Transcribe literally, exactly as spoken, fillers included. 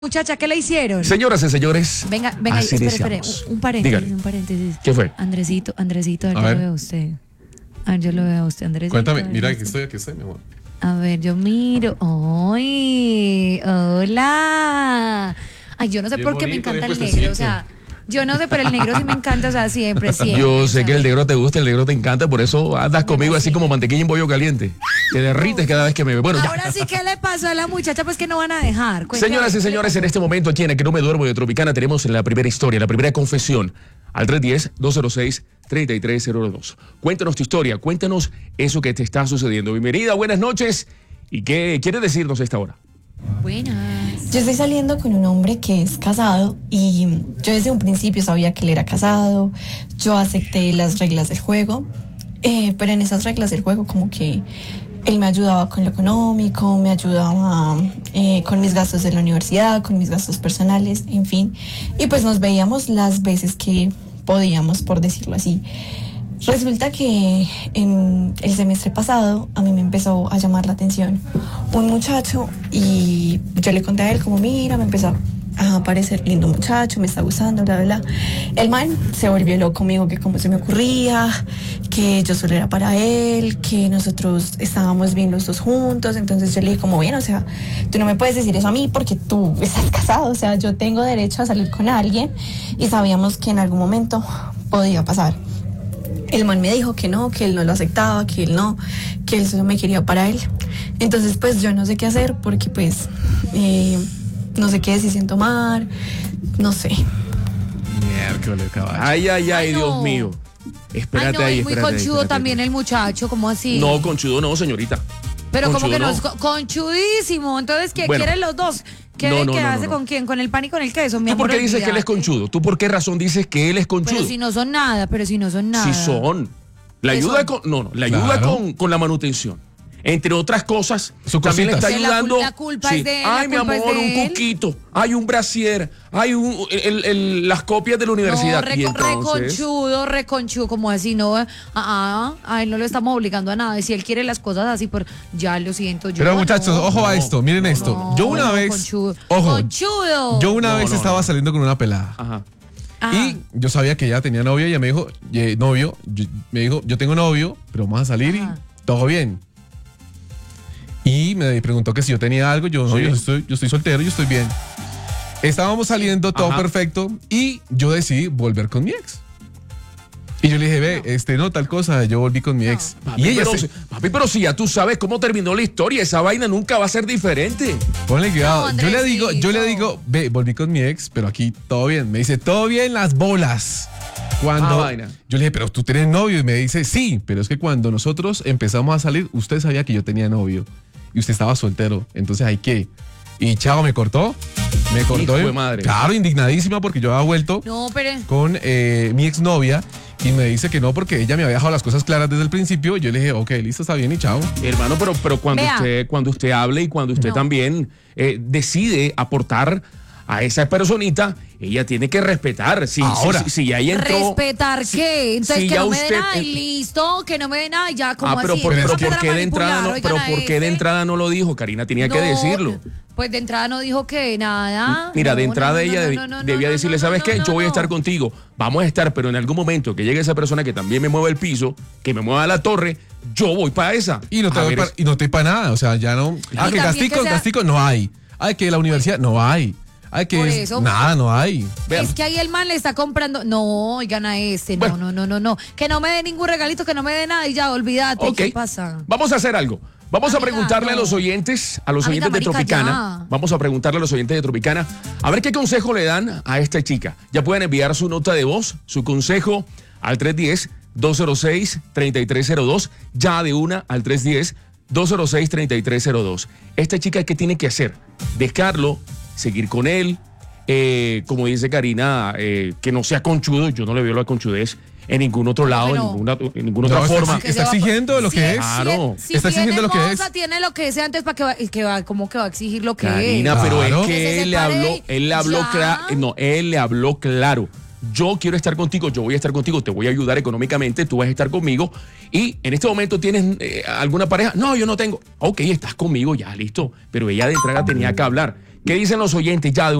Muchacha, ¿qué le hicieron? Señoras y señores, Venga, venga, así espere, espere, iniciamos. un, un paréntesis, Dígale. un paréntesis. ¿Qué fue? Andresito, Andresito, a ver, A yo ver. lo veo a usted. A ver, yo lo veo a usted, Andresito. Cuéntame, a ver, mira, yo aquí sé. estoy, aquí estoy, mi amor. A ver, yo miro. ¡Ay! ¡Hola! Ay, yo no sé Bien por qué me bonito, encanta bien el negro, o puestecito. sea, yo no sé, pero el negro sí me encanta, o sea, siempre, siempre. Yo sé o sea, que el negro te gusta, el negro te encanta, por eso andas conmigo así como mantequilla en bollo caliente. Te derrites cada vez que me ve. Bueno, ya. Ahora sí, ¿qué le pasó a la muchacha? Pues que no van a dejar. Cuénteme, Señoras y ¿qué le señores, en pasó? este momento aquí en el Que No Me Duermo de Tropicana tenemos la primera historia, la primera confesión al tres uno cero, dos cero seis, tres tres cero dos. Cuéntanos tu historia, cuéntanos eso que te está sucediendo. Bienvenida, buenas noches. ¿Y qué quieres decirnos a esta hora? Buenas. Yo estoy saliendo con un hombre que es casado y yo desde un principio sabía que él era casado, yo acepté las reglas del juego, eh, pero en esas reglas del juego como que él me ayudaba con lo económico, me ayudaba eh, con mis gastos de la universidad, con mis gastos personales, en fin, y pues nos veíamos las veces que podíamos, por decirlo así. Resulta que en el semestre pasado a mí me empezó a llamar la atención un muchacho y yo le conté a él como, mira, me empezó a parecer lindo muchacho, me está gustando, bla, bla, bla. El man se volvió loco conmigo, que cómo se me ocurría, que yo solo era para él, que nosotros estábamos bien los dos juntos. Entonces yo le dije como, bien, o sea, tú no me puedes decir eso a mí porque tú estás casado, o sea, yo tengo derecho a salir con alguien y sabíamos que en algún momento podía pasar. El man me dijo que no, que él no lo aceptaba, que él no, que él solo me quería para él. Entonces, pues yo no sé qué hacer porque pues eh, no sé qué decisión tomar, no sé. Miércoles, caballo. Ay, ay, ay, Ay, no. Dios mío. Espérate Ay, no, ahí, y muy espérate ahí, conchudo espérate también ahí. el muchacho, ¿cómo así? No, conchudo no, señorita. Pero como conchudo que no, no. es co- conchudísimo. Entonces, ¿qué Bueno. quieren los dos? ¿Qué No, ven no, que no, hace no, no. con quién? ¿Con el pan y con el queso? Mi ¿Tú por amor, qué dices que él es olvídate. conchudo? ¿Tú por qué razón dices que él es conchudo? Pero si no son nada, pero si no son nada. Sí son. La ¿Qué ayuda son? con, no, no, la ayuda Claro. con, con la manutención. Entre otras cosas, Sus también le está cositas. Que la ayudando. cul- la culpa es de él, Ay, la mi culpa es amor, de un él. cuquito. Hay un brasier. Hay un, el- el- las copias de la universidad. No, y reco- entonces, reconchudo, reconchudo, como así, no, ah, ah, a él no lo estamos obligando a nada. Y si él quiere las cosas así, por ya lo siento yo. Pero muchachos, no, ojo a esto, miren esto. no, Yo una no, vez, conchudo. ojo, Conchudo. yo una No, vez no, estaba no. saliendo con una pelada. Ajá. Ajá. Y yo sabía que ella tenía novia y ella me dijo, eh, novio, yo- me dijo, yo tengo novio, pero vamos a salir Ajá. y todo bien. Y me preguntó que si yo tenía algo, yo no, Sí. yo estoy, yo estoy soltero, yo estoy bien. Estábamos saliendo, todo Ajá. perfecto, y yo decidí volver con mi ex. Y yo le dije, ve, este, no, tal cosa, yo volví con mi ex. Papi, Y ella pero, se, si- papi, pero si ya tú sabes cómo terminó la historia, esa vaina nunca va a ser diferente. ponle cuidado. No, yo le digo, yo le Andresito. digo, ve, volví con mi ex, pero aquí todo bien. Me dice, todo bien las bolas. Cuando Ah, vaina. yo le dije, pero tú tienes novio. Y me dice, sí, pero es que cuando nosotros empezamos a salir, usted sabía que yo tenía novio y usted estaba soltero. Entonces, ¿hay qué? Y chavo, me cortó. Me cortó. Hijo de madre. Claro, indignadísima porque yo había vuelto No, pero. con eh, mi exnovia y me dice que no porque ella me había dejado las cosas claras desde el principio. Yo le dije, ok, listo, está bien y chao. Hermano, pero, pero cuando Vea. usted, cuando usted hable y cuando usted No. también eh, decide aportar a esa personita, ella tiene que respetar. Si, Ahora. si, si, si ya ella entró. ¿Respetar qué? Entonces si que ya no me usted- den nada y listo, que no me den nada y ya, como Ah, pero así. por, Entonces, pero ¿para ¿por qué de entrada no, manipular? pero Oigan a ¿por qué de ese. entrada no lo dijo? Karina tenía que No, decirlo. Pues de entrada no dijo que nada. Mira, No, de no, entrada no, ella no, debi- no, no, no, debía no, decirle, no, ¿sabes no, qué? no, Yo voy a no. estar contigo. Vamos a estar, pero en algún momento que llegue esa persona que también me mueva el piso, que me mueva la torre, yo voy para esa. Y no te A doy ver, pa- y no te doy para nada. O sea, ya no. Ah, Y que también gastico, que sea- gastico no hay. Ay, que la universidad no hay. Ay, que Por es- eso- nada, no hay. vean. Es que ahí el man le está comprando. No, oigan a este. No, Bueno. no, no, no, no. Que no me dé ningún regalito, que no me dé nada y ya, olvídate. Ok. ¿Qué pasa? Vamos a hacer algo. Vamos a Amiga, preguntarle a no. los oyentes, a los Amiga, oyentes de marica, Tropicana. ya. Vamos a preguntarle a los oyentes de Tropicana a ver qué consejo le dan a esta chica. Ya pueden enviar su nota de voz, su consejo al tres uno cero, dos cero seis, tres tres cero dos. Ya de una al tres uno cero, dos cero seis, tres tres cero dos. Esta chica, ¿qué tiene que hacer? Dejarlo, seguir con él. Eh, como dice Karina, eh, que no sea conchudo. Yo no le veo la conchudez en ningún otro lado, Bueno. en ninguna, en ninguna No, otra está forma. exi- está exigiendo lo Si que es. Claro. Si, Está tiene exigiendo lo que moza, es. tiene lo que es antes para que va, que va, como que va a exigir lo que Karina, es. pero Claro. es Que que se él le separe habló, él le habló ya. claro, no, él le habló claro. Yo quiero estar contigo, yo voy a estar contigo, te voy a ayudar económicamente, tú vas a estar conmigo. Y en este momento tienes eh, alguna pareja. No, yo no tengo. Ok, estás conmigo, ya, listo. Pero ella de entrada tenía que hablar. ¿Qué dicen los oyentes ya de